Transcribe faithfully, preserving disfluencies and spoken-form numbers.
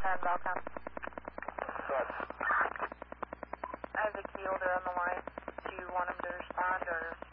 ten, welcome. Good. I have the key holder on the line. Do you want him to respond or?